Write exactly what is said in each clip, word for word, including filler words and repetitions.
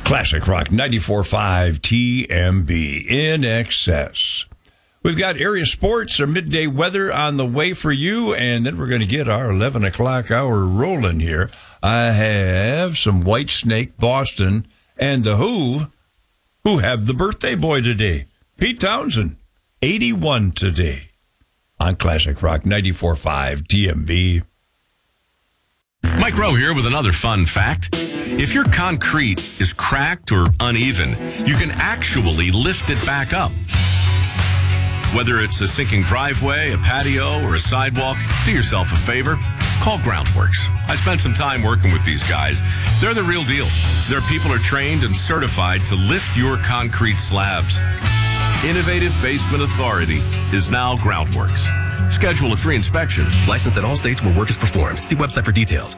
Classic Rock ninety-four point five T M B in excess. We've got area sports or midday weather on the way for you, and then we're going to get our eleven o'clock hour rolling here. I have some White Snake, Boston, and the Who, who have the birthday boy today. Pete Townsend, eighty-one today. On Classic Rock ninety-four point five T M B. Mike Rowe here with another fun fact. If your concrete is cracked or uneven, you can actually lift it back up. Whether it's a sinking driveway, a patio, or a sidewalk, do yourself a favor. Call Groundworks. I spent some time working with these guys. They're the real deal. Their people are trained and certified to lift your concrete slabs. Innovative Basement Authority is now Groundworks. Schedule a free inspection. Licensed in all states where work is performed. See website for details.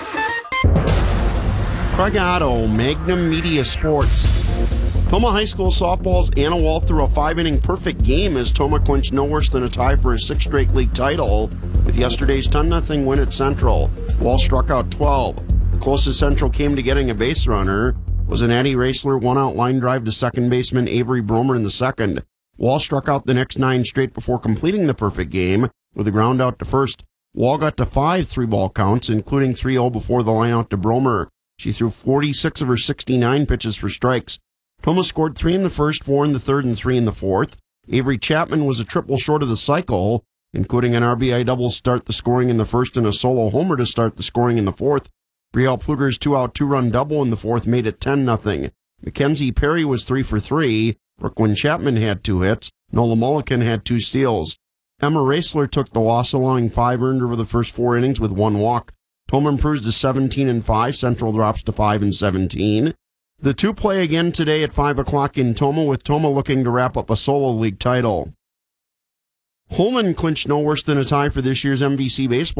Craig Otto, Magnum Media Sports. Toma High School softball's Anna Wall threw a five-inning perfect game as Toma clinched no worse than a tie for his sixth straight league title with yesterday's ten nothing win at Central. Wall struck out twelve. Closest Central came to getting a base runner was an Addie Raceler one-out line drive to second baseman Avery Bromer in the second. Wall struck out the next nine straight before completing the perfect game with a ground out to first. Wall got to five three-ball counts, including three oh before the line out to Bromer. She threw forty-six of her sixty-nine pitches for strikes. Toma scored three in the first, four in the third, and three in the fourth. Avery Chapman was a triple short of the cycle, including an R B I double to start the scoring in the first and a solo homer to start the scoring in the fourth. Brielle Pfluger's two-out, two-run double in the fourth made it ten nothing. Mackenzie Perry was three for three. Brooklyn Chapman had two hits. Nola Mulliken had two steals. Emma Raceler took the loss, allowing five earned over the first four innings with one walk. Toma improves to seventeen and five. Central drops to five and seventeen. The two play again today at five o'clock in Toma, with Toma looking to wrap up a solo league title. Holmen clinched no worse than a tie for this year's M V C baseball.